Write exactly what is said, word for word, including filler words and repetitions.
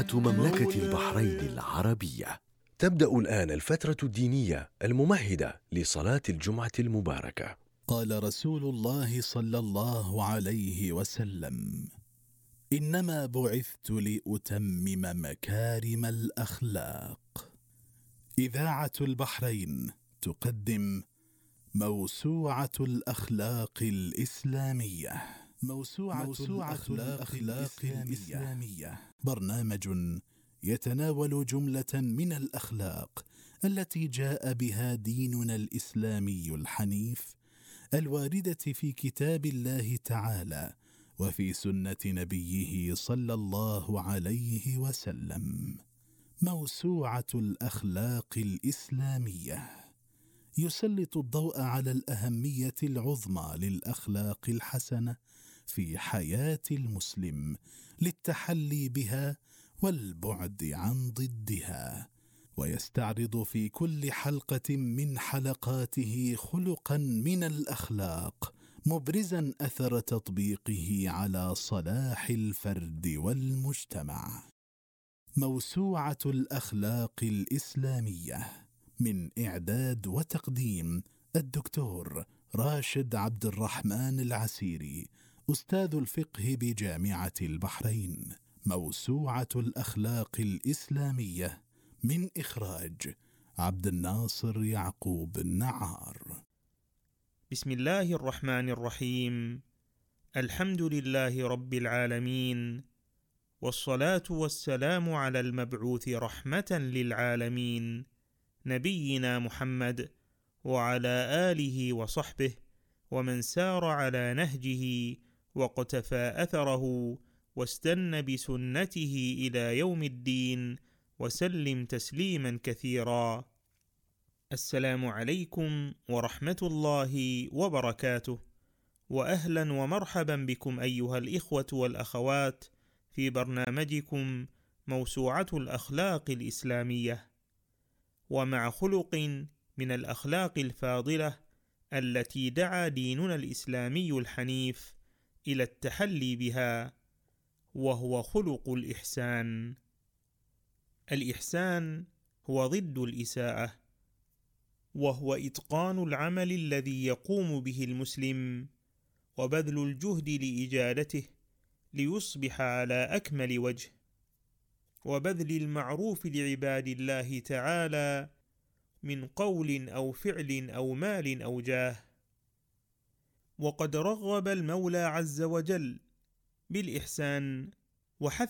مملكة البحرين العربية. تبدأ الآن الفترة الدينية الممهدة لصلاة الجمعة المباركة. قال رسول الله صلى الله عليه وسلم: إنما بعثت لأتمم مكارم الأخلاق. إذاعة البحرين تقدم موسوعة الأخلاق الإسلامية. موسوعة, موسوعة الأخلاق, الأخلاق الإسلامية. الإسلامية برنامج يتناول جملة من الأخلاق التي جاء بها ديننا الإسلامي الحنيف، الواردة في كتاب الله تعالى وفي سنة نبيه صلى الله عليه وسلم. موسوعة الأخلاق الإسلامية يسلط الضوء على الأهمية العظمى للأخلاق الحسنة في حياة المسلم، للتحلي بها والبعد عن ضدها، ويستعرض في كل حلقة من حلقاته خلقا من الأخلاق، مبرزا أثر تطبيقه على صلاح الفرد والمجتمع. موسوعة الأخلاق الإسلامية، من إعداد وتقديم الدكتور راشد عبد الرحمن العسيري، أستاذ الفقه بجامعة البحرين. موسوعة الأخلاق الإسلامية، من إخراج عبد الناصر يعقوب النعار. بسم الله الرحمن الرحيم. الحمد لله رب العالمين، والصلاة والسلام على المبعوث رحمة للعالمين، نبينا محمد وعلى آله وصحبه ومن سار على نهجه واقتفى أثره واستنى بسنته إلى يوم الدين، وسلم تسليما كثيرا. السلام عليكم ورحمة الله وبركاته، وأهلا ومرحبا بكم أيها الإخوة والأخوات في برنامجكم موسوعة الأخلاق الإسلامية، ومع خلق من الأخلاق الفاضلة التي دعا ديننا الإسلامي الحنيف إلى التحلي بها، وهو خلق الإحسان. الإحسان هو ضد الإساءة، وهو إتقان العمل الذي يقوم به المسلم وبذل الجهد لإجادته ليصبح على أكمل وجه، وبذل المعروف لعباد الله تعالى من قول أو فعل أو مال أو جاه. وقد رغب المولى عز وجل بالإحسان وحث